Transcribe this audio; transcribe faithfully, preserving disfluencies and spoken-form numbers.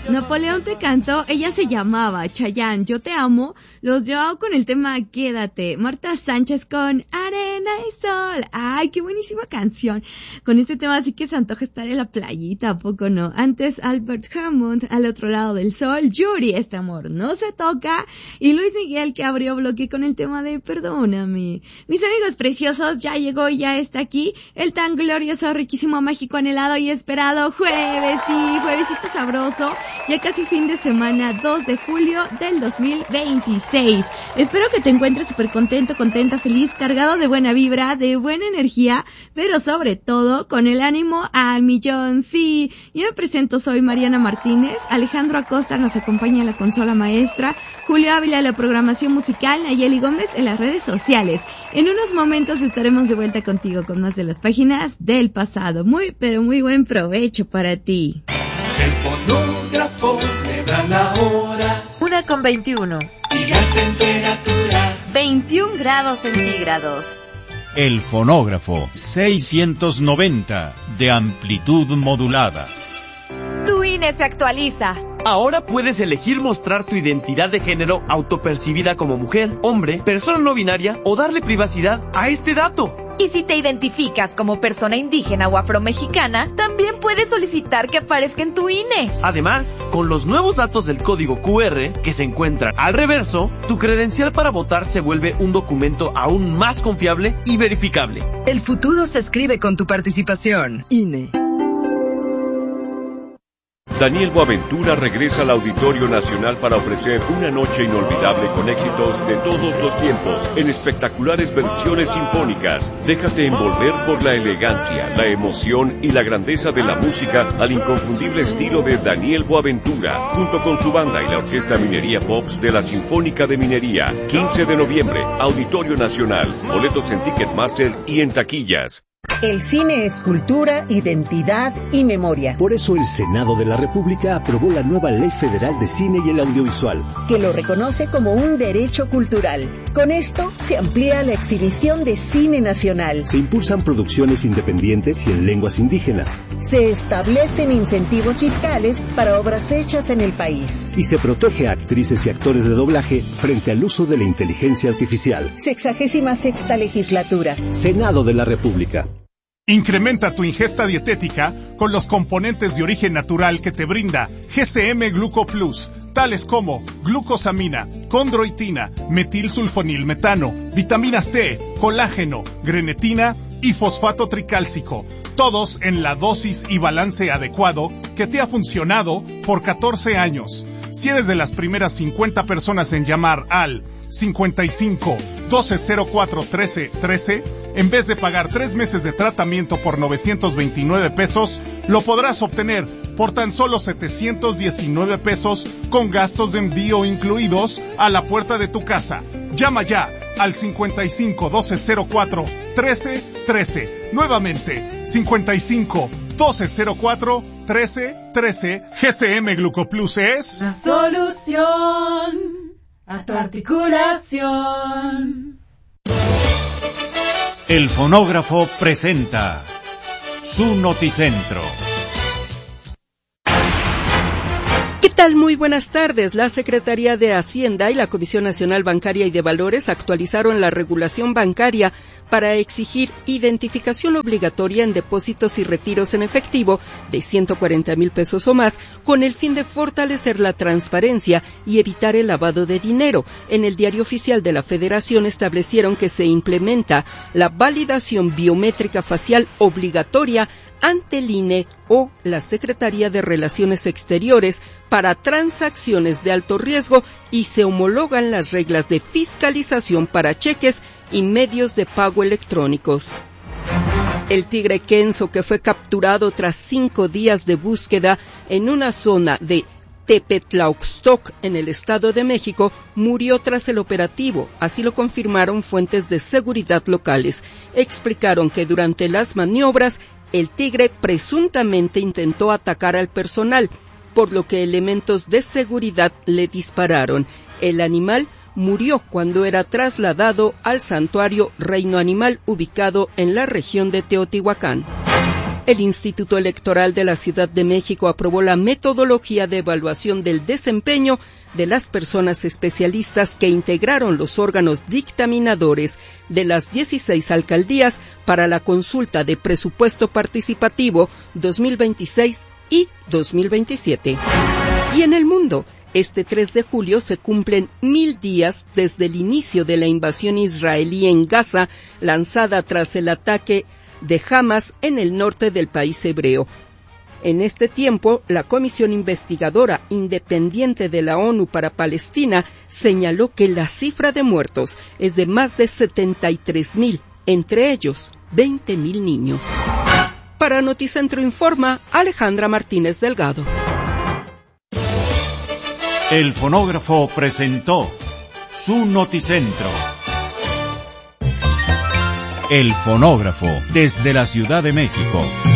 Napoleón te cantó, ella se llamaba Chayanne, Yo te amo, los Joao con el tema Quédate, Marta Sánchez con Arena y Sol, ay, qué buenísima canción, con este tema así que se antoja estar en la playita, ¿a poco no? Antes Albert Hammond, Al otro lado del sol, Yuri, Este amor no se toca, y Luis Miguel que abrió bloque con el tema de Perdóname. Mis amigos preciosos, ya llegó y ya está aquí, el tan glorioso, riquísimo, mágico, anhelado y esperado jueves, sí, juevesito sabroso, ya casi fin de semana, dos de julio del dos mil veintiséis. Espero que te encuentres súper contento, contenta, feliz, cargado de buena vibra, de buena energía, pero sobre todo con el ánimo al millón. Sí, yo me presento, soy Mariana Martínez, Alejandro Acosta nos acompaña en la consola maestra, Julio Ávila en la programación musical, Nayeli Gómez en las redes sociales. En unos momentos estaremos de vuelta contigo con más de las páginas del pasado. Muy, pero muy buen provecho para ti. El fonógrafo me da la hora. Una con veintiuno. Y la temperatura. veintiún grados centígrados. El fonógrafo seiscientos noventa de amplitud modulada. Tu I N E se actualiza. Ahora puedes elegir mostrar tu identidad de género autopercibida como mujer, hombre, persona no binaria o darle privacidad a este dato. Y si te identificas como persona indígena o afromexicana, también puedes solicitar que aparezca en tu I N E. Además, con los nuevos datos del código Q R que se encuentran al reverso, tu credencial para votar se vuelve un documento aún más confiable y verificable. El futuro se escribe con tu participación. I N E. Daniel Boaventura regresa al Auditorio Nacional para ofrecer una noche inolvidable con éxitos de todos los tiempos, en espectaculares versiones sinfónicas. Déjate envolver por la elegancia, la emoción y la grandeza de la música al inconfundible estilo de Daniel Boaventura, junto con su banda y la Orquesta Minería Pops de la Sinfónica de Minería. quince de noviembre, Auditorio Nacional. Boletos en Ticketmaster y en taquillas. El cine es cultura, identidad y memoria. Por eso el Senado de la República aprobó la nueva Ley Federal de Cine y el Audiovisual, que lo reconoce como un derecho cultural. Con esto se amplía la exhibición de cine nacional. Se impulsan producciones independientes y en lenguas indígenas. Se establecen incentivos fiscales para obras hechas en el país. Y se protege a actrices y actores de doblaje frente al uso de la inteligencia artificial. Sexagésima sexta legislatura. Senado de la República. Incrementa tu ingesta dietética con los componentes de origen natural que te brinda G C M Gluco Plus, tales como glucosamina, condroitina, metilsulfonilmetano, vitamina C, colágeno, grenetina y fosfato tricálcico, todos en la dosis y balance adecuado que te ha funcionado por catorce años. Si eres de las primeras cincuenta personas en llamar al cincuenta y cinco, doce cero cuatro, trece, trece, en vez de pagar tres meses de tratamiento por novecientos veintinueve pesos, lo podrás obtener por tan solo setecientos diecinueve pesos con gastos de envío incluidos a la puerta de tu casa. Llama ya al cincuenta y cinco, doce cero cuatro, trece, trece. Nuevamente, cincuenta y cinco, doce cero cuatro, trece, trece. G C M Glucoplus es la solución a tu articulación. El fonógrafo presenta su noticentro. ¿Qué tal? Muy buenas tardes. La Secretaría de Hacienda y la Comisión Nacional Bancaria y de Valores actualizaron la regulación bancaria para exigir identificación obligatoria en depósitos y retiros en efectivo de ciento cuarenta mil pesos o más, con el fin de fortalecer la transparencia y evitar el lavado de dinero. En el Diario Oficial de la Federación establecieron que se implementa la validación biométrica facial obligatoria ante el I N E o la Secretaría de Relaciones Exteriores para transacciones de alto riesgo y se homologan las reglas de fiscalización para cheques y medios de pago electrónicos. El tigre Kenzo, que fue capturado tras cinco días de búsqueda en una zona de Tepetlauxtoc, en el Estado de México, murió tras el operativo. Así lo confirmaron fuentes de seguridad locales. Explicaron que durante las maniobras el tigre presuntamente intentó atacar al personal, por lo que elementos de seguridad le dispararon. El animal murió cuando era trasladado al santuario Reino Animal ubicado en la región de Teotihuacán. El Instituto Electoral de la Ciudad de México aprobó la metodología de evaluación del desempeño de las personas especialistas que integraron los órganos dictaminadores de las dieciséis alcaldías para la consulta de presupuesto participativo dos mil veintiséis y dos mil veintisiete. Y en el mundo, este tres de julio se cumplen mil días desde el inicio de la invasión israelí en Gaza, lanzada tras el ataque de Hamas en el norte del país hebreo. En este tiempo, la Comisión Investigadora Independiente de la ONU para Palestina señaló que la cifra de muertos es de más de setenta y tres mil, entre ellos veinte mil niños. Para Noticentro Informa, Alejandra Martínez Delgado. El fonógrafo presentó su Noticentro. El fonógrafo desde la Ciudad de México.